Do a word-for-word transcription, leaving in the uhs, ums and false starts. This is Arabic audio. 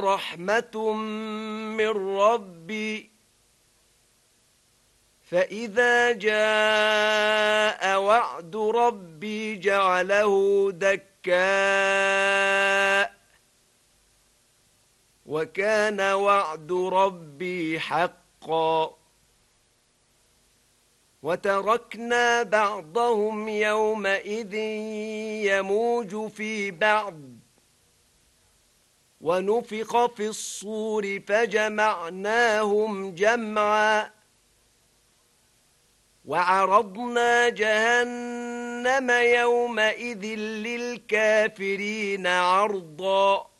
رحمة من ربي فإذا جاء وعد ربي جعله دكاء وكان وعد ربي حقا وتركنا بعضهم يومئذ يموج في بعض ونفخ في الصور فجمعناهم جمعا وعرضنا جهنم يومئذ للكافرين عرضا